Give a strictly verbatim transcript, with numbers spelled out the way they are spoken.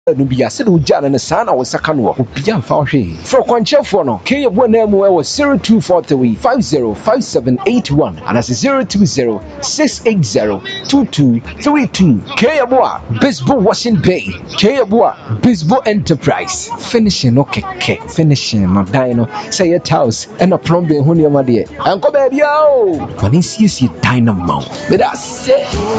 no bia se do jana ne sana wo saka no obia mfa hwe for kwanchefo no ke yebo na mu e wo zero two four three five zero five seven eight one and as zero two zero six eight zero two two three two ke yebo a Bisbo washing bay ke yebo a Bisbo enterprise finishing no keke finishing no dino say your house and a plumbing ho ne ma de anko ba bia o mani siesie dynamo but that's it.